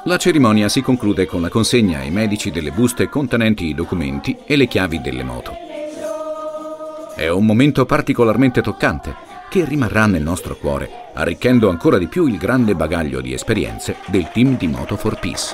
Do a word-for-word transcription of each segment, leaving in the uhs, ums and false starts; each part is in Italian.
La cerimonia si conclude con la consegna ai medici delle buste contenenti i documenti e le chiavi delle moto. È un momento particolarmente toccante che rimarrà nel nostro cuore, arricchendo ancora di più il grande bagaglio di esperienze del team di Moto for Peace.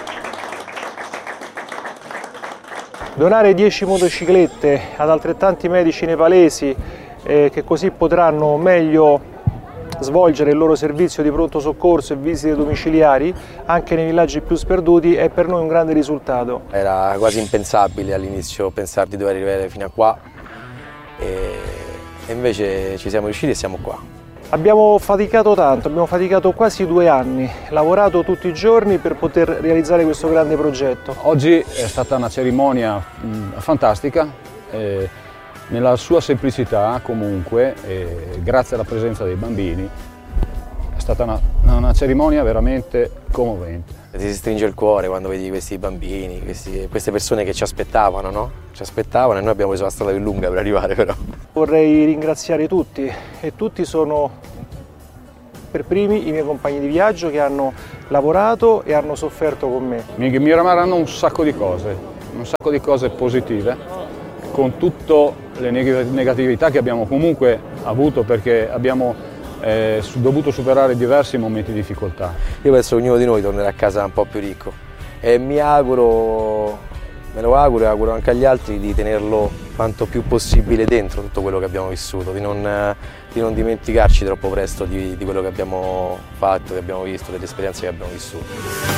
Donare dieci motociclette ad altrettanti medici nepalesi eh, che così potranno meglio svolgere il loro servizio di pronto soccorso e visite domiciliari anche nei villaggi più sperduti è per noi un grande risultato. Era quasi impensabile all'inizio pensare di dover arrivare fino a qua e, e invece ci siamo riusciti e siamo qua. Abbiamo faticato tanto, abbiamo faticato quasi due anni, lavorato tutti i giorni per poter realizzare questo grande progetto. Oggi è stata una cerimonia mh, fantastica. Eh, Nella sua semplicità comunque, eh, grazie alla presenza dei bambini, è stata una, una cerimonia veramente commovente. Ti si stringe il cuore quando vedi questi bambini, questi, queste persone che ci aspettavano, no? Ci aspettavano e noi abbiamo preso la strada più lunga per arrivare però. Vorrei ringraziare tutti e tutti sono per primi i miei compagni di viaggio che hanno lavorato e hanno sofferto con me. Mi, mi rimarranno un sacco di cose, un sacco di cose positive, con tutte le negatività che abbiamo comunque avuto perché abbiamo eh, dovuto superare diversi momenti di difficoltà. Io penso che ognuno di noi tornerà a casa un po' più ricco e mi auguro, me lo auguro e auguro anche agli altri di tenerlo quanto più possibile dentro tutto quello che abbiamo vissuto, di non, di non dimenticarci troppo presto di, di quello che abbiamo fatto, che abbiamo visto, delle esperienze che abbiamo vissuto.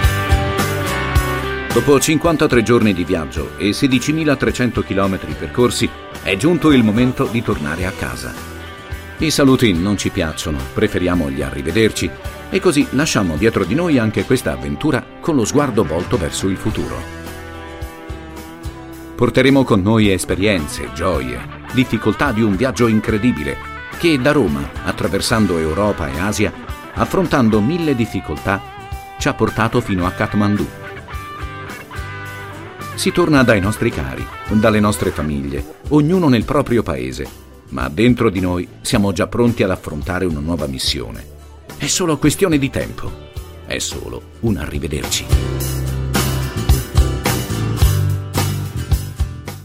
Dopo cinquantatré giorni di viaggio e sedicimilatrecento chilometri percorsi, è giunto il momento di tornare a casa. I saluti non ci piacciono, preferiamo gli arrivederci e così lasciamo dietro di noi anche questa avventura con lo sguardo volto verso il futuro. Porteremo con noi esperienze, gioie, difficoltà di un viaggio incredibile che da Roma, attraversando Europa e Asia, affrontando mille difficoltà, ci ha portato fino a Kathmandu. Si torna dai nostri cari, dalle nostre famiglie, ognuno nel proprio paese, ma dentro di noi siamo già pronti ad affrontare una nuova missione. È solo questione di tempo, è solo un arrivederci.